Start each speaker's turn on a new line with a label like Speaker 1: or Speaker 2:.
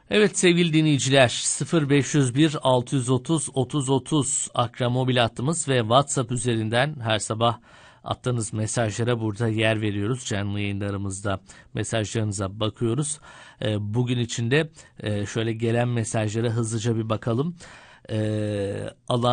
Speaker 1: Evet sevgili dinleyiciler, 0501 630 30 30 Akra mobil hattımız ve WhatsApp üzerinden her sabah attığınız mesajlara burada yer veriyoruz. Canlı yayınlarımızda mesajlarınıza bakıyoruz. Bugün içinde şöyle gelen mesajlara hızlıca bir bakalım.